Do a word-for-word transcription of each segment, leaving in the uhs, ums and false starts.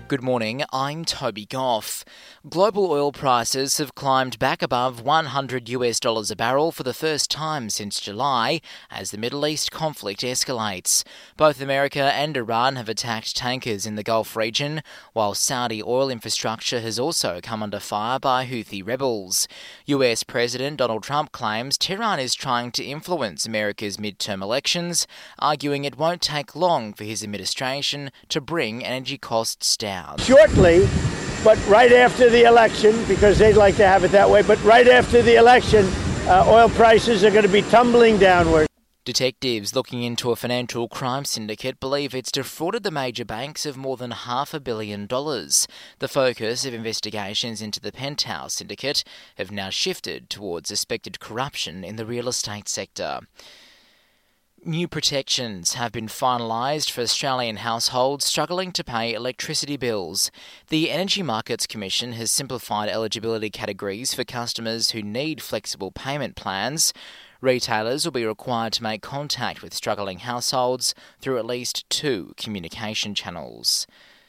Good morning, I'm Toby Goff. Global oil prices have climbed back above one hundred US dollars a barrel for the first time since July as the Middle East conflict escalates. Both America and Iran have attacked tankers in the Gulf region, while Saudi oil infrastructure has also come under fire by Houthi rebels. U S President Donald Trump claims Tehran is trying to influence America's midterm elections, arguing it won't take long for his administration to bring energy costs down. Shortly, but right after the election, because they'd like to have it that way, but right after the election, uh, oil prices are going to be tumbling downward. Detectives looking into a financial crime syndicate believe it's defrauded the major banks of more than half a billion dollars. The focus of investigations into the Penthouse syndicate have now shifted towards suspected corruption in the real estate sector. New protections have been finalised for Australian households struggling to pay electricity bills. The Energy Markets Commission has simplified eligibility categories for customers who need flexible payment plans. Retailers will be required to make contact with struggling households through at least two communication channels.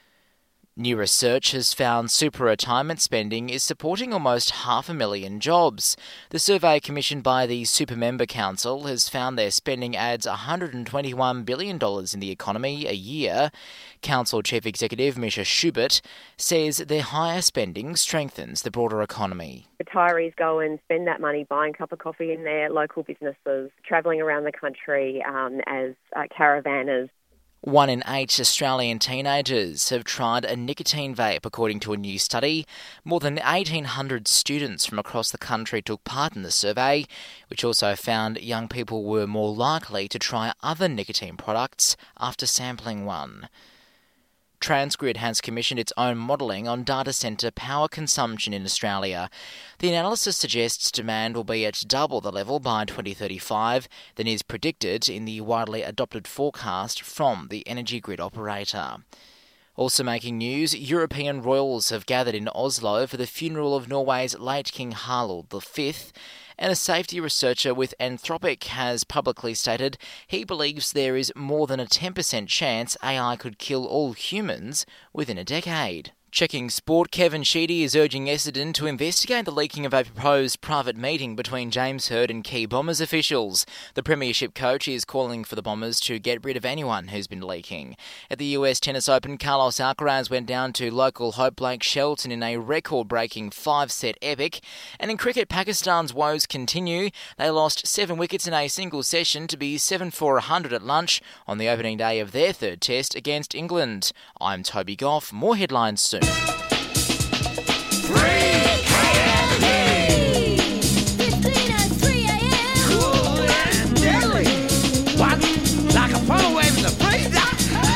New research has found super-retirement spending is supporting almost half a million jobs. The survey commissioned by the Super Member Council has found their spending adds one hundred twenty-one billion dollars in the economy a year. Council Chief Executive Misha Schubert says their higher spending strengthens the broader economy. Retirees go and spend that money buying a cup of coffee in their local businesses, travelling around the country um, as uh, caravanners. One in eight Australian teenagers have tried a nicotine vape, according to a new study. More than eighteen hundred students from across the country took part in the survey, which also found young people were more likely to try other nicotine products after sampling one. Transgrid has commissioned its own modelling on data centre power consumption in Australia. The analysis suggests demand will be at double the level by twenty thirty-five than is predicted in the widely adopted forecast from the energy grid operator. Also making news, European royals have gathered in Oslo for the funeral of Norway's late King Harald the Fifth, and a safety researcher with Anthropic has publicly stated he believes there is more than a ten percent chance A I could kill all humans within a decade. Checking sport, Kevin Sheedy is urging Essendon to investigate the leaking of a proposed private meeting between James Hird and key Bombers officials. The Premiership coach is calling for the Bombers to get rid of anyone who's been leaking. At the U S Tennis Open, Carlos Alcaraz went down to local hope Blake Shelton in a record-breaking five-set epic. And in cricket, Pakistan's woes continue. They lost seven wickets in a single session to be seven for one hundred at lunch on the opening day of their third test against England. I'm Toby Goff. More headlines soon. Rain.